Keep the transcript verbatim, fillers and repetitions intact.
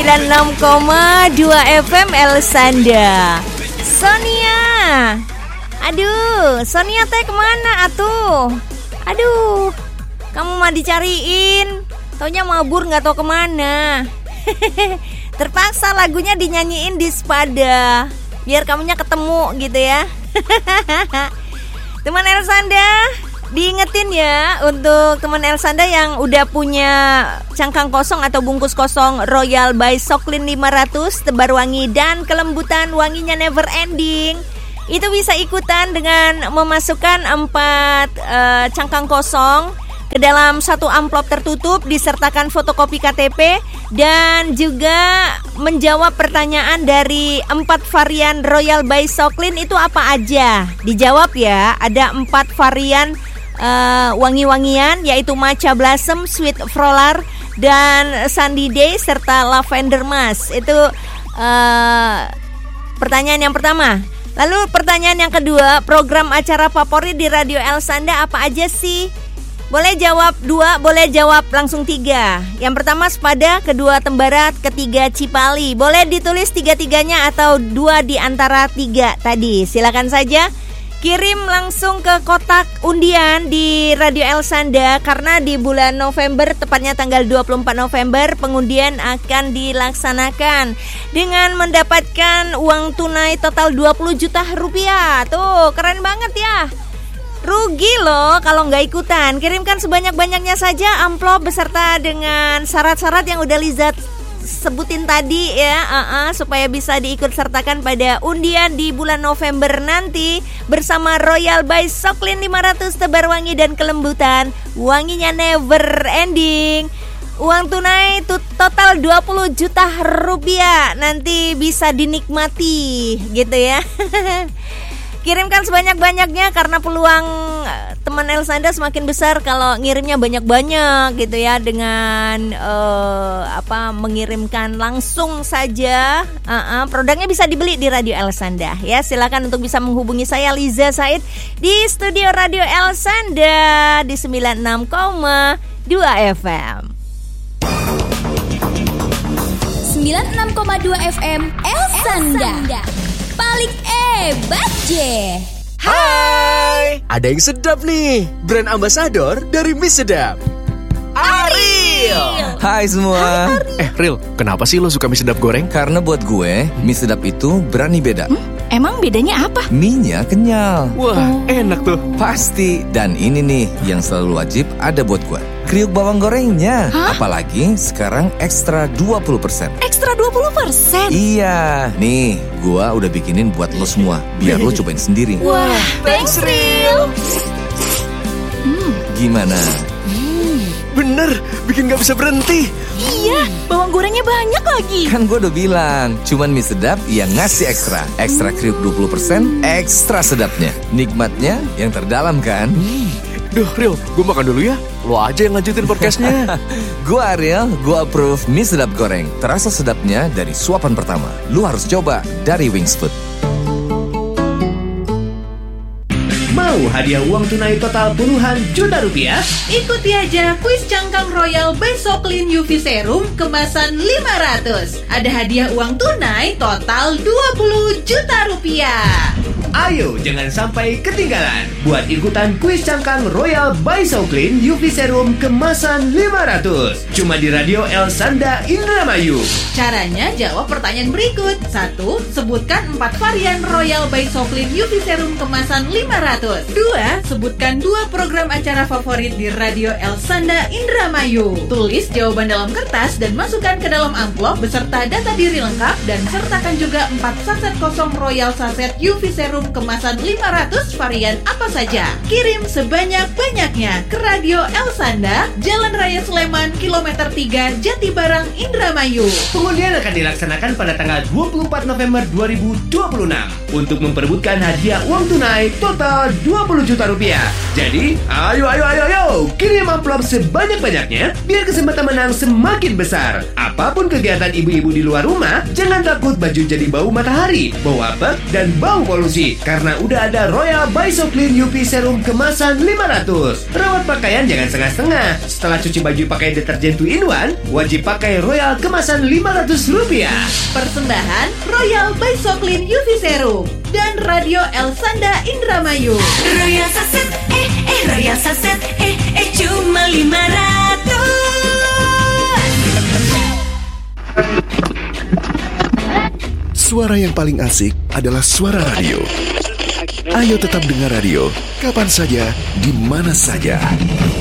sembilan puluh enam koma dua F M Elsanda. Sonia. Aduh, Sonia teh kemana atuh? Aduh, kamu mah dicariin, taunya mabur gak tau kemana. Terpaksa lagunya dinyanyiin di Spada, biar kamunya ketemu gitu ya. Teman Elsanda, diingetin ya untuk teman Elsanda yang udah punya cangkang kosong atau bungkus kosong Royal by Soklin lima ratus tebar wangi dan kelembutan wanginya never ending. Itu bisa ikutan dengan memasukkan empat uh, cangkang kosong ke dalam satu amplop tertutup, disertakan fotokopi K T P dan juga menjawab pertanyaan dari empat varian Royal by Soklin itu apa aja. Dijawab ya, ada empat varian uh, wangi-wangian yaitu Matcha Blossom, Sweet Floral, dan Sunny Day serta Lavender Musk. Itu uh, pertanyaan yang pertama. Lalu pertanyaan yang kedua, program acara favorit di Radio Elsanda apa aja sih? Boleh jawab dua, boleh jawab langsung tiga. Yang pertama Spada, kedua Tembarat, ketiga Cipali. Boleh ditulis tiga-tiganya atau dua di antara tiga tadi. Silakan saja kirim langsung ke kotak undian di Radio Elsanda, karena di bulan November, tepatnya tanggal dua puluh empat November, pengundian akan dilaksanakan dengan mendapatkan uang tunai total dua puluh juta rupiah. Tuh, keren banget ya. Rugi loh kalau nggak ikutan. Kirimkan sebanyak-banyaknya saja amplop beserta dengan syarat-syarat yang udah Liza sebutin tadi ya, uh-uh, supaya bisa diikut sertakan pada undian di bulan November nanti bersama Royal by Soklin lima ratus tebar wangi dan kelembutan wanginya never ending. Uang tunai t- total dua puluh juta rupiah nanti bisa dinikmati gitu ya. Kirimkan sebanyak-banyaknya karena peluang teman Elsanda semakin besar kalau ngirimnya banyak-banyak gitu ya, dengan uh, apa mengirimkan langsung saja. Uh-uh, produknya bisa dibeli di Radio Elsanda ya. Silakan untuk bisa menghubungi saya Liza Said di studio Radio Elsanda di sembilan puluh enam koma dua F M. sembilan puluh enam koma dua F M Elsanda. Elsanda. Paling hebat je. Hai, ada yang sedap nih. Brand ambasador dari Mie Sedap, Ariel. Hai semua. Hai, Ariel. Eh Ril, kenapa sih lo suka mie sedap goreng? Karena buat gue, mie sedap itu berani beda. Hmm? Emang bedanya apa? Mie-nya kenyal. Wah, oh. enak tuh. Pasti. Dan ini nih yang selalu wajib ada buat gue, kriuk bawang gorengnya. Hah? Apalagi sekarang ekstra dua puluh persen. Ekstra dua puluh persen? Iya. Nih, gue udah bikinin buat lo semua, biar lo cobain sendiri. Wah, thanks Ril. Hmm. Gimana? Hmm. Bener, bikin gak bisa berhenti. Iya, bawang gorengnya banyak lagi. Kan gue udah bilang, cuman mie sedap yang ngasih ekstra. Ekstra kriuk dua puluh persen, ekstra sedapnya. Nikmatnya yang terdalam kan? Hmm. Duh Ril, gue makan dulu ya. Lo aja yang lanjutin podcastnya. Gue Ariel, gue approve mie sedap goreng. Terasa sedapnya dari suapan pertama. Lu harus coba dari Wings Food. Mau hadiah uang tunai total puluhan juta rupiah? Ikuti aja kuis cangkang Royal by Soklin U V Serum kemasan lima ratus. Ada hadiah uang tunai total dua puluh juta rupiah. Ayo, jangan sampai ketinggalan. Buat ikutan kuis cangkang Royal by Soklin U V Serum kemasan lima ratus. Cuma di Radio Elsanda Indramayu. Caranya jawab pertanyaan berikut. Satu, sebutkan empat varian Royal by Soklin U V Serum kemasan lima ratus. Dua, sebutkan dua program acara favorit di Radio Elsanda Indramayu. Tulis jawaban dalam kertas dan masukkan ke dalam amplop beserta data diri lengkap, dan sertakan juga empat saset kosong Royal saset U V Serum kemasan lima ratus varian apa saja. Kirim sebanyak-banyaknya ke Radio Elsanda, Jalan Raya Sleman, kilometer tiga, Jatibarang, Indramayu. Pengundian akan dilaksanakan pada tanggal dua puluh empat November dua ribu dua puluh enam untuk memperebutkan hadiah uang tunai total dua puluh juta rupiah. Jadi, ayo ayo ayo ayo, kirim amplop sebanyak-banyaknya biar kesempatan menang semakin besar. Apapun kegiatan ibu-ibu di luar rumah, jangan takut baju jadi bau matahari, bau apek, dan bau polusi. Karena udah ada Royal by So Clean U V Serum kemasan lima ratus. Rawat pakaian jangan setengah-setengah. Setelah cuci baju pakai deterjen two in one, wajib pakai Royal kemasan lima ratus rupiah. Persembahan Royal by So Clean U V Serum dan Radio Elsanda Indramayu. Royal Saset, eh eh Royal Saset, eh eh cuma lima ratus. Suara yang paling asik adalah suara radio. Ayo tetap dengar radio, kapan saja, di mana saja.